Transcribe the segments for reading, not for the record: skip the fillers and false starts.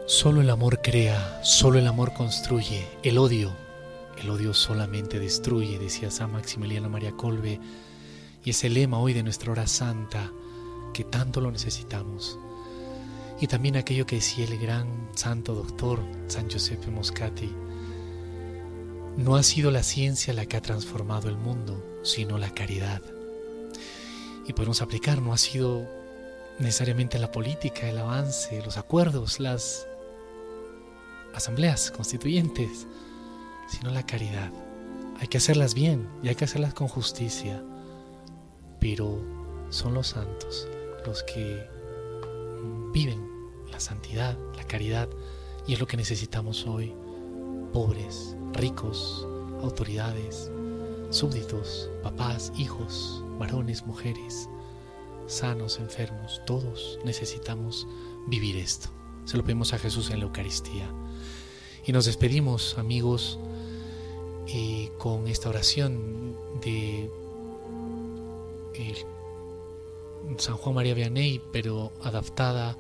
Solo el amor crea, solo el amor construye. El odio solamente destruye, decía San Maximiliano María Kolbe. Y es el lema hoy de nuestra hora santa, que tanto lo necesitamos. Y también aquello que decía el gran santo doctor San Giuseppe Moscati: no ha sido la ciencia la que ha transformado el mundo, sino la caridad. Y podemos aplicar, no ha sido necesariamente la política, el avance, los acuerdos, las asambleas constituyentes, sino la caridad. Hay que hacerlas bien y hay que hacerlas con justicia, pero son los santos los que viven la santidad, la caridad, y es lo que necesitamos hoy. Pobres, ricos, autoridades, súbditos, papás, hijos, varones, mujeres, sanos, enfermos, todos necesitamos vivir esto. Se lo pedimos a Jesús en la Eucaristía. Y nos despedimos, amigos, con esta oración de San Juan María Vianney, pero adaptada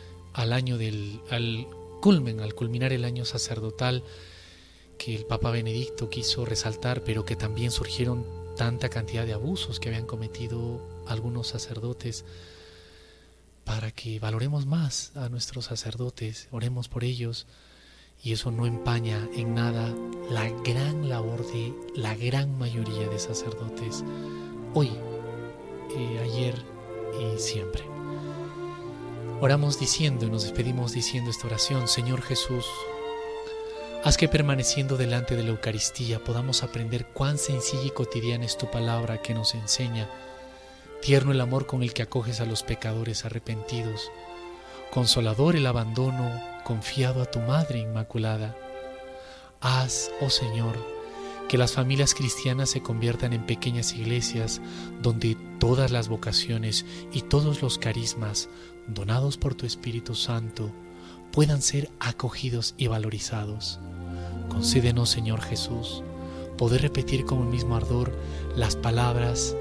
al culminar el año sacerdotal que el Papa Benedicto quiso resaltar, pero que también surgieron tanta cantidad de abusos que habían cometido algunos sacerdotes, para que valoremos más a nuestros sacerdotes, oremos por ellos, y eso no empaña en nada la gran labor de la gran mayoría de sacerdotes hoy, ayer y siempre. Oramos diciendo y nos despedimos diciendo esta oración: Señor Jesús, haz que permaneciendo delante de la Eucaristía podamos aprender cuán sencilla y cotidiana es tu palabra que nos enseña, tierno el amor con el que acoges a los pecadores arrepentidos, consolador el abandono confiado a tu Madre Inmaculada. Haz, oh Señor, que las familias cristianas se conviertan en pequeñas iglesias donde todas las vocaciones y todos los carismas donados por tu Espíritu Santo puedan ser acogidos y valorizados. Concédenos, Señor Jesús, poder repetir con el mismo ardor las palabras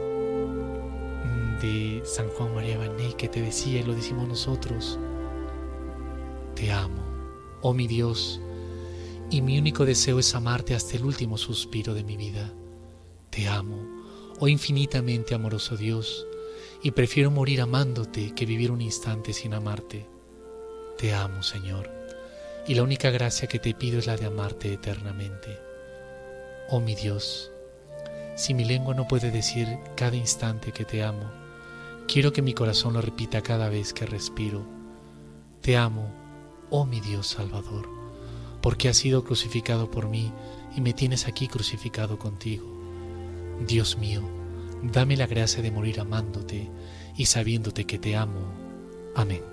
de San Juan María Vianney que te decía, y lo decimos nosotros: te amo, oh mi Dios, y mi único deseo es amarte hasta el último suspiro de mi vida. Te amo, oh infinitamente amoroso Dios, y prefiero morir amándote que vivir un instante sin amarte. Te amo, Señor, y la única gracia que te pido es la de amarte eternamente. Oh mi Dios, si mi lengua no puede decir cada instante que te amo, quiero que mi corazón lo repita cada vez que respiro. Te amo, oh mi Dios Salvador, porque has sido crucificado por mí y me tienes aquí crucificado contigo. Dios mío, dame la gracia de morir amándote y sabiéndote que te amo. Amén.